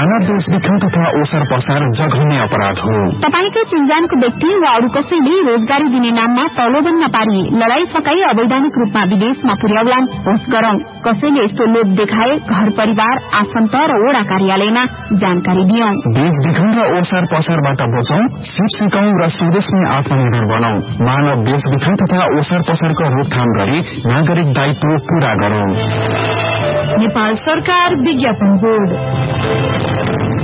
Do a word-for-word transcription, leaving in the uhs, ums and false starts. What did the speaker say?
मानव देशविखन तथा ओसार पसार जघन्य अपराध हो। तपाईकै चिन्जानको व्यक्ति वा अरू कसैले रोजगारी दिने नाममा प्रलोभन नपारी लड़ाई फकाई अवैधानिक रूपमा विदेशमा पुर्याउलान् होस् गरौं। कसैले यस्तो लोभ देखाए घर परिवार आफन्त र वडा कार्यालयमा जानकारी दियौं। देशविखन र ओसार पसारबाट बचौं, सिप सिकौं र स्वदेशमै आत्मनिर्भर बनौं। मानव देशविखन तथा ओसार पसारको रोकथाम गरी नागरिक दायित्व पूरा गरौं। नेपाल सरकार विज्ञापन बोर्ड।